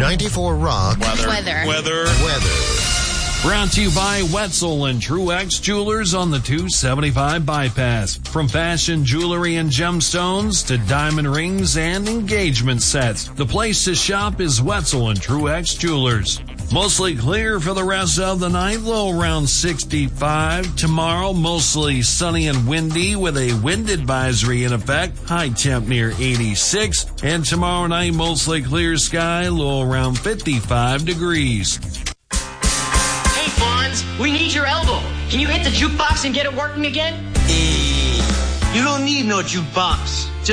94 Rock. Weather. Brought to you by Wetzel and Truex Jewelers on the 275 bypass. From fashion jewelry and gemstones to diamond rings and engagement sets, the place to shop is Wetzel and Truex Jewelers. Mostly clear for the rest of the night, low around 65. Tomorrow, mostly sunny and windy with a wind advisory in effect, high temp near 86. And tomorrow night, mostly clear sky, low around 55 degrees. Hey, Fonz, we need your elbow. Can you hit the jukebox and get it working again? You don't need no jukebox.